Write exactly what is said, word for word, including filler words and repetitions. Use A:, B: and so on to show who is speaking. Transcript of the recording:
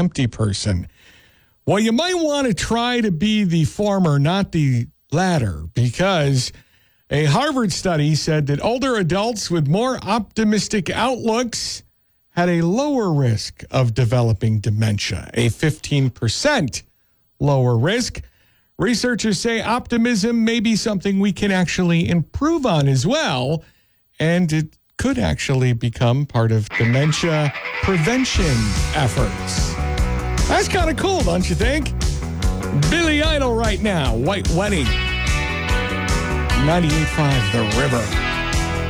A: empty person. Well, you might want to try to be the former, not the latter, because a Harvard study said that older adults with more optimistic outlooks had a lower risk of developing dementia, a fifteen percent lower risk. Researchers say optimism may be something we can actually improve on as well, and it could actually become part of dementia prevention efforts. That's kind of cool, don't you think? Billy Idol right now, White Wedding. ninety-eight point five The River.